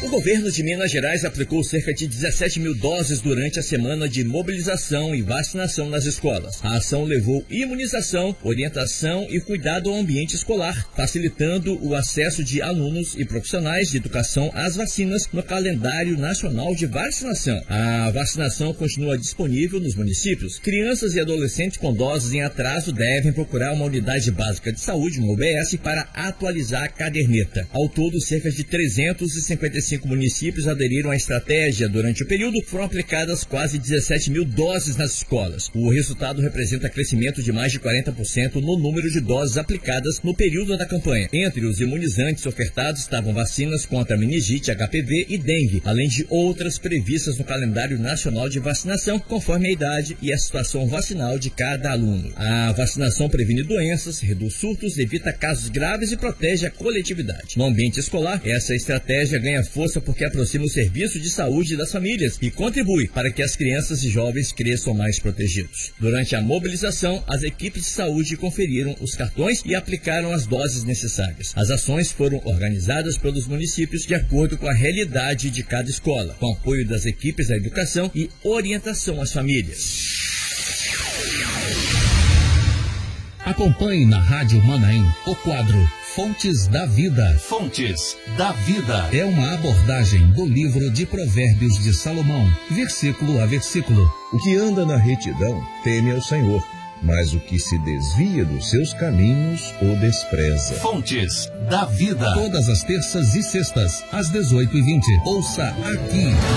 O governo de Minas Gerais aplicou cerca de 17 mil doses durante a semana de mobilização e vacinação nas escolas. A ação levou imunização, orientação e cuidado ao ambiente escolar, facilitando o acesso de alunos e profissionais de educação às vacinas no calendário nacional de vacinação. A vacinação continua disponível nos municípios. Crianças e adolescentes com doses em atraso devem procurar uma unidade básica de saúde, uma UBS, para atualizar a caderneta. Ao todo, cerca de 355 municípios aderiram à estratégia. Durante o período, foram aplicadas quase 17 mil doses nas escolas. O resultado representa crescimento de mais de 40% no número de doses aplicadas no período da campanha. Entre os imunizantes ofertados estavam vacinas contra meningite, HPV e dengue, além de outras previstas no calendário nacional de vacinação, conforme a idade e a situação vacinal de cada aluno. A vacinação previne doenças, reduz surtos, evita casos graves e protege a coletividade. No ambiente escolar, essa estratégia ganha força porque aproxima o serviço de saúde das famílias e contribui para que as crianças e jovens cresçam mais protegidos. Durante a mobilização, as equipes de saúde conferiram os cartões e aplicaram as doses necessárias. As ações foram organizadas pelos municípios de acordo com a realidade de cada escola, com apoio das equipes da educação e orientação às famílias. Acompanhe na Rádio Manaim o quadro Fontes da Vida. Fontes da Vida é uma abordagem do livro de Provérbios de Salomão, versículo a versículo. O que anda na retidão teme ao Senhor, mas o que se desvia dos seus caminhos o despreza. Fontes da Vida. Todas as terças e sextas, às 18h20. Ouça aqui.